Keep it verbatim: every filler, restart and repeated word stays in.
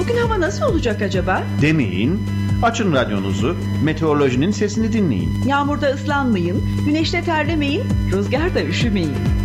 bugün hava nasıl olacak acaba? Demeyin, açın radyonuzu, meteorolojinin sesini dinleyin. Yağmurda ıslanmayın, güneşte terlemeyin, rüzgarda üşümeyin.